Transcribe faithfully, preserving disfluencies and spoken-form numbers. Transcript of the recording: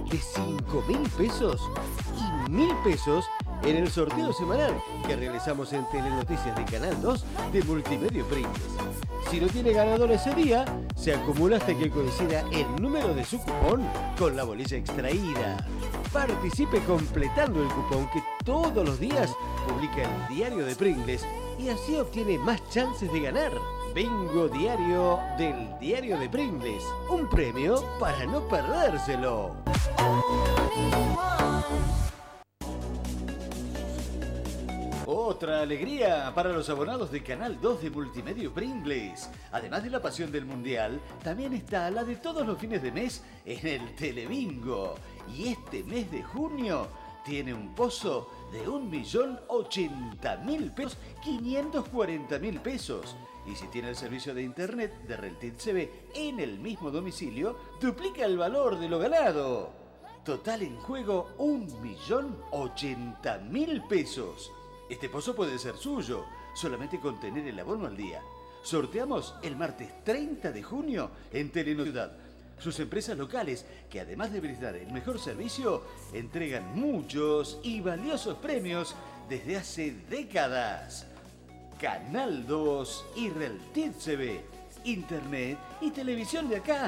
de cinco mil pesos y mil pesos en el sorteo semanal que realizamos en Telenoticias de Canal dos de Multimedio Pringles. Si no tiene ganador ese día, se acumula hasta que coincida el número de su cupón con la bolilla extraída. Participe completando el cupón que todos los días publica el diario de Pringles y así obtiene más chances de ganar. Bingo diario del diario de Pringles. Un premio para no perdérselo. Otra alegría para los abonados de Canal dos de Multimedio Pringles. Además de la pasión del Mundial, también está la de todos los fines de mes en el Telebingo. Y este mes de junio tiene un pozo de un millón ochenta mil pesos, quinientos cuarenta mil pesos. Y si tiene el servicio de internet de Reltit C V en el mismo domicilio, duplica el valor de lo ganado. Total en juego un millón ochenta mil pesos. Este pozo puede ser suyo, solamente con tener el abono al día. Sorteamos el martes treinta de junio en Telenor Ciudad. Sus empresas locales, que además de brindar el mejor servicio, entregan muchos y valiosos premios desde hace décadas. Canal dos y Reltit C V, Internet y televisión de acá.